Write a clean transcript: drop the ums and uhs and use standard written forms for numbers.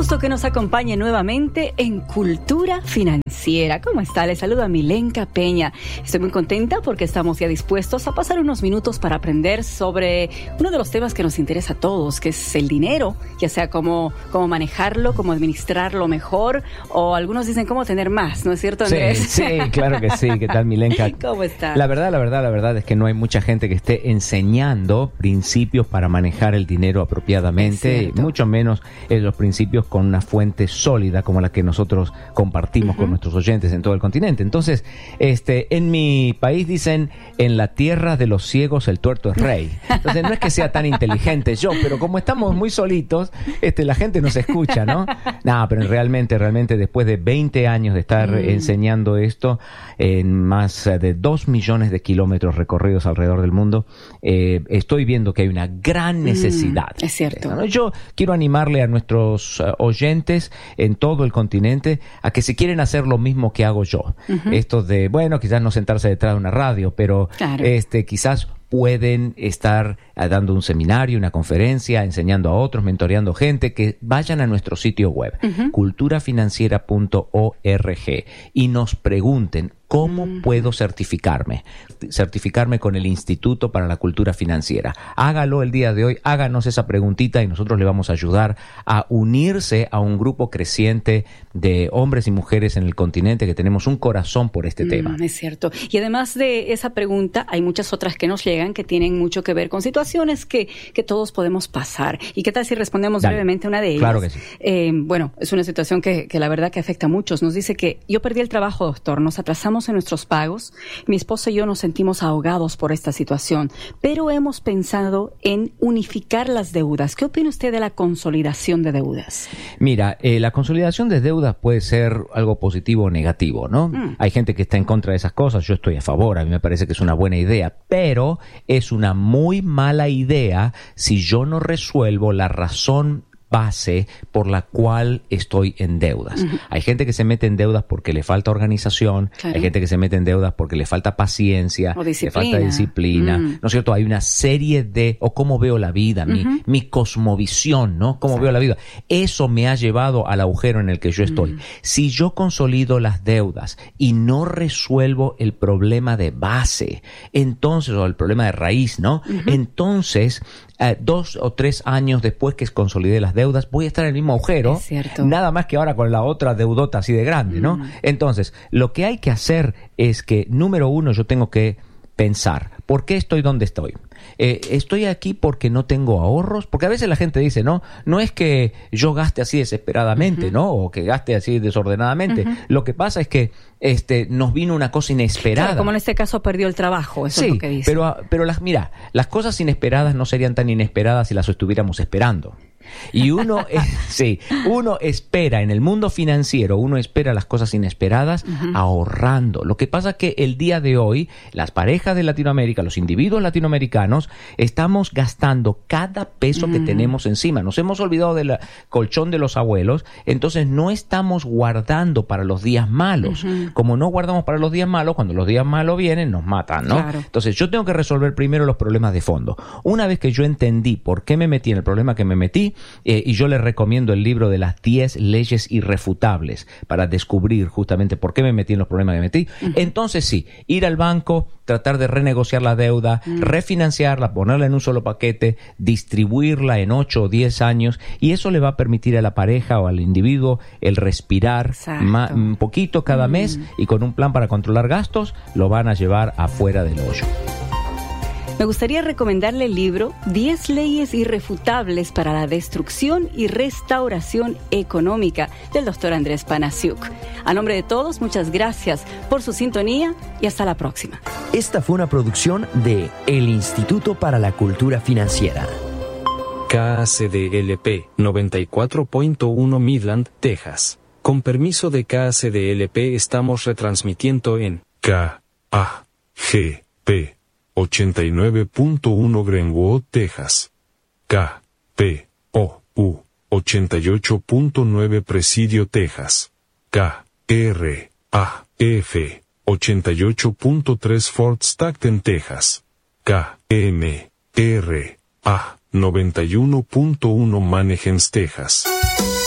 gusto que nos acompañe nuevamente en Cultura Financiera. ¿Cómo está? Les saludo a Milenka Peña. Estoy muy contenta porque estamos ya dispuestos a pasar unos minutos para aprender sobre uno de los temas que nos interesa a todos, que es el dinero, ya sea cómo manejarlo, cómo administrarlo mejor, o algunos dicen cómo tener más, ¿no es cierto, Andrés? Sí, claro que sí. ¿Qué tal, Milenka? ¿Cómo está? La verdad es que no hay mucha gente que esté enseñando principios para manejar el dinero apropiadamente, mucho menos los principios con una fuente sólida como la que nosotros compartimos con nuestros oyentes en todo el continente. Entonces, en mi país dicen, en la tierra de los ciegos el tuerto es rey. Entonces, no es que sea tan inteligente yo, pero como estamos muy solitos, la gente nos escucha, ¿no? No, pero realmente, después de 20 años de estar enseñando esto en más de 2 millones de kilómetros recorridos alrededor del mundo, estoy viendo que hay una gran necesidad. Es cierto. ¿No? Yo quiero animarle a nuestros oyentes en todo el continente a que si quieren hacer lo mismo que hago yo, esto de, bueno, quizás no sentarse detrás de una radio, pero claro, quizás pueden estar dando un seminario, una conferencia, enseñando a otros, mentoreando gente, que vayan a nuestro sitio web, culturafinanciera.org, y nos pregunten, ¿cómo puedo certificarme con el Instituto para la Cultura Financiera? Hágalo el día de hoy, háganos esa preguntita y nosotros le vamos a ayudar a unirse a un grupo creciente de hombres y mujeres en el continente que tenemos un corazón por este tema. Es cierto. Y además de esa pregunta, hay muchas otras que nos llegan que tienen mucho que ver con situaciones que todos podemos pasar. ¿Y qué tal si respondemos brevemente a una de ellas? Claro que sí. Bueno, es una situación que la verdad que afecta a muchos. Nos dice que yo perdí el trabajo, doctor, nos atrasamos en nuestros pagos, mi esposo y yo nos sentimos ahogados por esta situación, pero hemos pensado en unificar las deudas. ¿Qué opina usted de la consolidación de deudas? Mira, la consolidación de deudas puede ser algo positivo o negativo, ¿no? Hay gente que está en contra de esas cosas, yo estoy a favor, a mí me parece que es una buena idea, pero es una muy mala idea si yo no resuelvo la razón base por la cual estoy en deudas. Hay gente que se mete en deudas porque le falta organización, hay gente que se mete en deudas porque le falta paciencia, le falta disciplina, ¿no es cierto? Hay una serie de, o cómo veo la vida, mi cosmovisión, ¿no? Cómo veo la vida. Eso me ha llevado al agujero en el que yo estoy. Si yo consolido las deudas y no resuelvo el problema de base, entonces, o el problema de raíz, ¿no? Entonces, 2 o 3 años después que consolidé las deudas, voy a estar en el mismo agujero, nada más que ahora con la otra deudota así de grande, ¿no? Entonces, lo que hay que hacer es que, número uno, yo tengo que pensar, ¿por qué estoy donde estoy? ¿Estoy aquí porque no tengo ahorros? Porque a veces la gente dice, no es que yo gaste así desesperadamente, ¿no? O que gaste así desordenadamente. Lo que pasa es que nos vino una cosa inesperada. Claro, como en este caso perdió el trabajo, eso es lo que dice. Pero las cosas inesperadas no serían tan inesperadas si las estuviéramos esperando. Y uno espera en el mundo financiero, uno espera las cosas inesperadas ahorrando. Lo que pasa es que el día de hoy, las parejas de Latinoamérica, los individuos latinoamericanos, estamos gastando cada peso que tenemos encima. Nos hemos olvidado del colchón de los abuelos, entonces no estamos guardando para los días malos. Como no guardamos para los días malos, cuando los días malos vienen, nos matan, ¿no? Claro. Entonces yo tengo que resolver primero los problemas de fondo. Una vez que yo entendí por qué me metí en el problema que me metí, y yo les recomiendo el libro de las 10 leyes irrefutables para descubrir justamente por qué me metí en los problemas que me metí. Entonces sí, ir al banco, tratar de renegociar la deuda, refinanciarla, ponerla en un solo paquete, distribuirla en 8 o 10 años, y eso le va a permitir a la pareja o al individuo el respirar un poquito cada mes, y con un plan para controlar gastos lo van a llevar afuera del hoyo. Me gustaría recomendarle el libro 10 leyes irrefutables para la destrucción y restauración económica del doctor Andrés Panasiuk. A nombre de todos, muchas gracias por su sintonía y hasta la próxima. Esta fue una producción de El Instituto para la Cultura Financiera. KACDLP 94.1 Midland, Texas. Con permiso de KACDLP estamos retransmitiendo en KAGP 89.1 Greenwood, Texas. KPOU 88.9 Presidio, Texas. KRAF 88.3 Fort Stockton, Texas. KMRA 91.1 Mannheim, Texas.